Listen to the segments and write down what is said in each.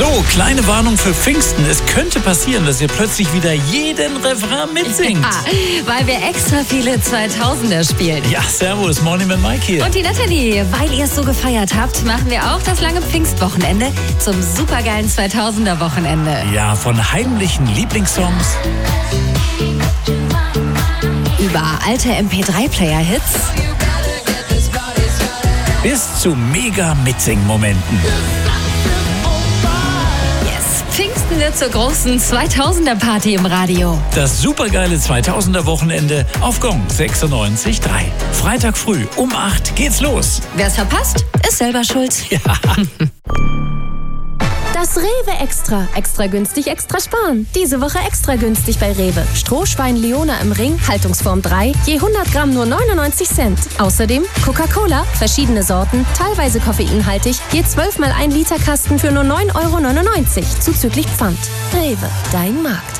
So, kleine Warnung für Pfingsten. Es könnte passieren, dass ihr plötzlich wieder jeden Refrain mitsingt. Weil wir extra viele 2000er spielen. Ja, servus, Morning mit Mike hier. Und die Natalie, weil ihr es so gefeiert habt, machen wir auch das lange Pfingstwochenende zum supergeilen 2000er Wochenende. Ja, von heimlichen Lieblingssongs Über alte MP3-Player-Hits bis zu mega Mitsing-Momenten. Pfingsten wird zur großen 2000er-Party im Radio. Das supergeile 2000er-Wochenende auf Gong 96.3. Freitag früh um 8 geht's los. Wer es verpasst, ist selber schuld. Ja. Das Rewe Extra. Extra günstig, extra sparen. Diese Woche extra günstig bei Rewe. Strohschwein Leona im Ring, Haltungsform 3, je 100 Gramm nur 99 Cent. Außerdem Coca-Cola, verschiedene Sorten, teilweise koffeinhaltig, je 12 mal 1 Liter Kasten für nur 9,99 €, zuzüglich Pfand. Rewe, dein Markt.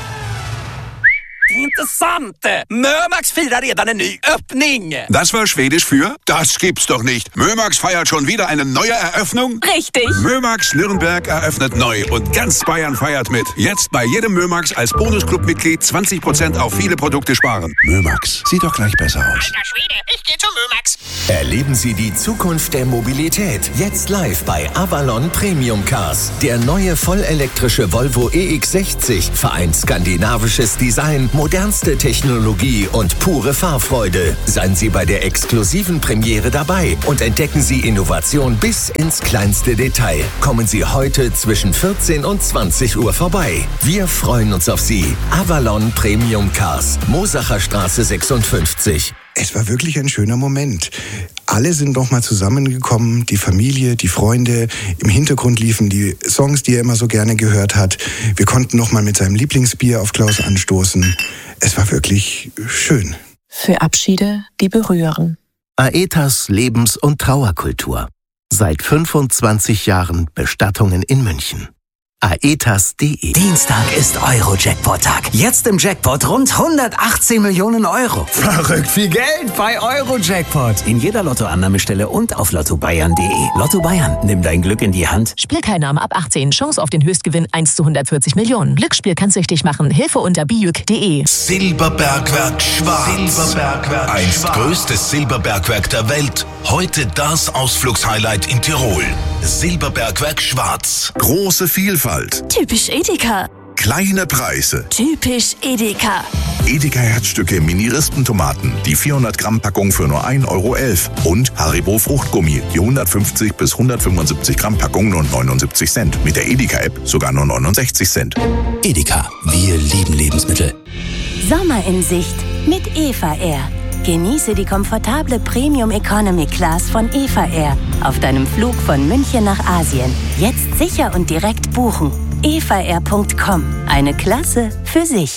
Intressant! Mömax firar redan en ny öppning. Das war Schwedisch für? Das gibt's doch nicht. Mömax feiert schon wieder eine neue Eröffnung? Richtig. Mömax Nürnberg eröffnet neu und ganz Bayern feiert mit. Jetzt bei jedem Mömax als Bonusclub-Mitglied 20% auf viele Produkte sparen. Mömax, sieht doch gleich besser aus. Alter Schwede, ich geh zu Mömax. Erleben Sie die Zukunft der Mobilität. Jetzt live bei Avalon Premium Cars. Der neue vollelektrische Volvo EX60 vereint skandinavisches Design, modernste Technologie und pure Fahrfreude. Seien Sie bei der exklusiven Premiere dabei und entdecken Sie Innovation bis ins kleinste Detail. Kommen Sie heute zwischen 14 und 20 Uhr vorbei. Wir freuen uns auf Sie. Avalon Premium Cars, Mosacher Straße 56. Es war wirklich ein schöner Moment. Alle sind nochmal zusammengekommen, die Familie, die Freunde. Im Hintergrund liefen die Songs, die er immer so gerne gehört hat. Wir konnten nochmal mit seinem Lieblingsbier auf Klaus anstoßen. Es war wirklich schön. Für Abschiede, die berühren. Aetas Lebens- und Trauerkultur. Seit 25 Jahren Bestattungen in München. aetas.de. Dienstag ist Euro-Jackpot-Tag. Jetzt im Jackpot rund 118 Millionen €. Verrückt viel Geld bei Euro-Jackpot. In jeder Lottoannahmestelle und auf lottobayern.de. Lotto Bayern, nimm dein Glück in die Hand. Spielteilnahme ab 18. Chance auf den Höchstgewinn 1 zu 140 Millionen. Glücksspiel kann süchtig machen. Hilfe unter bijuk.de. Silberbergwerk Schwarz. Einst größtes Silberbergwerk der Welt. Heute das Ausflugshighlight in Tirol. Silberbergwerk Schwarz. Große Vielfalt. Typisch Edeka. Kleine Preise. Typisch Edeka. Edeka Herzstücke Mini-Rispentomaten. Die 400 Gramm Packung für nur 1,11 €. Und Haribo Fruchtgummi. Die 150 bis 175 Gramm Packung nur 79 Cent. Mit der Edeka-App sogar nur 69 Cent. Edeka, wir lieben Lebensmittel. Sommer in Sicht mit Eva Air. Genieße die komfortable Premium Economy Class von Eva Air auf deinem Flug von München nach Asien. Jetzt sicher und direkt buchen. evaair.com. Eine Klasse für sich.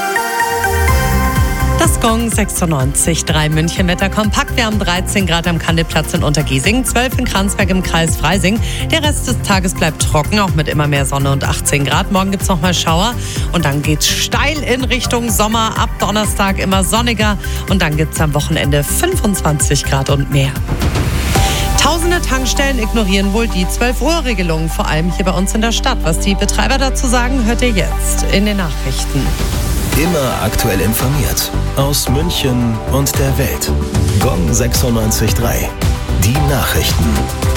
Das Gong 96.3 München Wetter kompakt. Wir haben 13 Grad am Kandelplatz in Untergiesing, 12 in Kransberg im Kreis Freising. Der Rest des Tages bleibt trocken, auch mit immer mehr Sonne und 18 Grad. Morgen gibt es nochmal Schauer und dann geht's steil in Richtung Sommer. Ab Donnerstag immer sonniger und dann gibt es am Wochenende 25 Grad und mehr. Tausende Tankstellen ignorieren wohl die 12-Uhr-Regelung, vor allem hier bei uns in der Stadt. Was die Betreiber dazu sagen, hört ihr jetzt in den Nachrichten. Immer aktuell informiert. Aus München und der Welt. Gong 96.3. Die Nachrichten.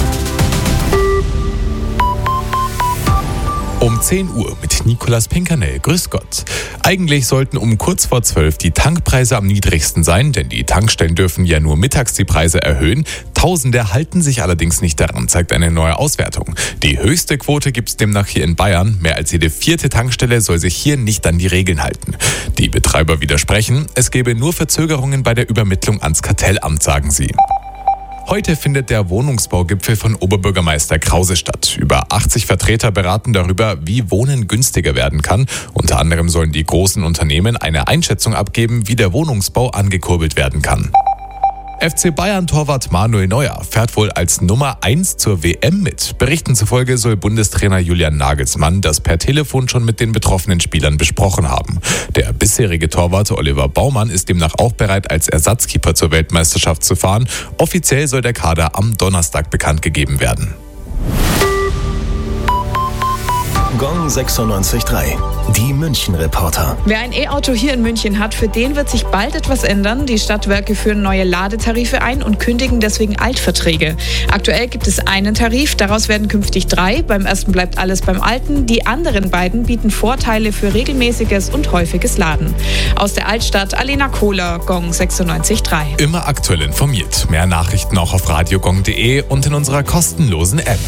Um 10 Uhr mit Nicolas Pinkernell. Grüß Gott. Eigentlich sollten um kurz vor 12 die Tankpreise am niedrigsten sein, denn die Tankstellen dürfen ja nur mittags die Preise erhöhen. Tausende halten sich allerdings nicht daran, zeigt eine neue Auswertung. Die höchste Quote gibt es demnach hier in Bayern. Mehr als jede 4. Tankstelle soll sich hier nicht an die Regeln halten. Die Betreiber widersprechen. Es gäbe nur Verzögerungen bei der Übermittlung ans Kartellamt, sagen sie. Heute findet der Wohnungsbaugipfel von Oberbürgermeister Krause statt. Über 80 Vertreter beraten darüber, wie Wohnen günstiger werden kann. Unter anderem sollen die großen Unternehmen eine Einschätzung abgeben, wie der Wohnungsbau angekurbelt werden kann. FC Bayern-Torwart Manuel Neuer fährt wohl als Nummer 1 zur WM mit. Berichten zufolge soll Bundestrainer Julian Nagelsmann das per Telefon schon mit den betroffenen Spielern besprochen haben. Der bisherige Torwart Oliver Baumann ist demnach auch bereit, als Ersatzkeeper zur Weltmeisterschaft zu fahren. Offiziell soll der Kader am Donnerstag bekannt gegeben werden. Gong 96.3. Die München-Reporter. Wer ein E-Auto hier in München hat, für den wird sich bald etwas ändern. Die Stadtwerke führen neue Ladetarife ein und kündigen deswegen Altverträge. Aktuell gibt es einen Tarif, daraus werden künftig 3. Beim ersten bleibt alles beim Alten. Die anderen beiden bieten Vorteile für regelmäßiges und häufiges Laden. Aus der Altstadt, Alena Kohler, Gong 96.3. Immer aktuell informiert. Mehr Nachrichten auch auf radiogong.de und in unserer kostenlosen App.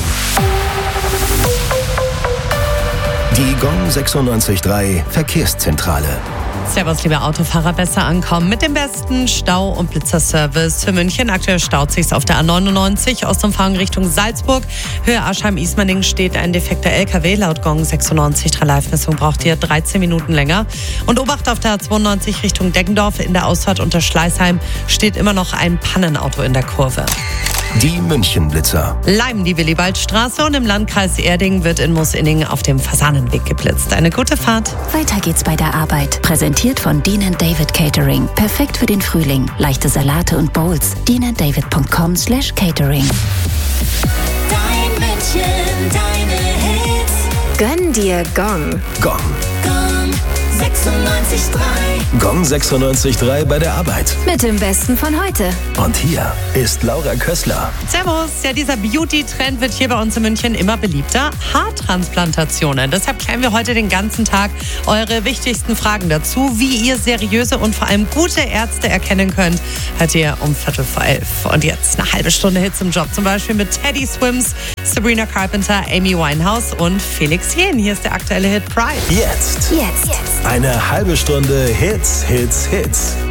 Die Gong 96.3 Verkehrszentrale. Servus, liebe Autofahrer, besser ankommen mit dem besten Stau- und Blitzerservice für München. Aktuell staut sich's auf der A99 Ostumfahrung Richtung Salzburg. Höhe Aschheim-Ismaning steht ein defekter LKW. Laut Gong 96.3 Live-Messung braucht ihr 13 Minuten länger. Und Obacht auf der A92 Richtung Deggendorf. In der Ausfahrt unter Schleißheim steht immer noch ein Pannenauto in der Kurve. Die München-Blitzer. Leim, die Willibaldstraße, und im Landkreis Erding wird in Moosinning auf dem Fasanenweg geblitzt. Eine gute Fahrt. Weiter geht's bei der Arbeit. Präsentiert von Dean & David Catering. Perfekt für den Frühling. Leichte Salate und Bowls. deananddavid.com/catering. Dein München, deine Hits. Gönn dir Gong. Gong. Gong 96.3. Gong 96.3 bei der Arbeit. Mit dem Besten von heute. Und hier ist Laura Kössler. Servus. Ja, dieser Beauty-Trend wird hier bei uns in München immer beliebter. Haartransplantationen. Deshalb klären wir heute den ganzen Tag eure wichtigsten Fragen dazu. Wie ihr seriöse und vor allem gute Ärzte erkennen könnt, hört ihr um 11:15. Und jetzt eine halbe Stunde Hits im Job. Zum Beispiel mit Teddy Swims, Sabrina Carpenter, Amy Winehouse und Felix Jähn. Hier ist der aktuelle Hit Pride. Jetzt. Eine halbe Stunde Hits, Hits, Hits.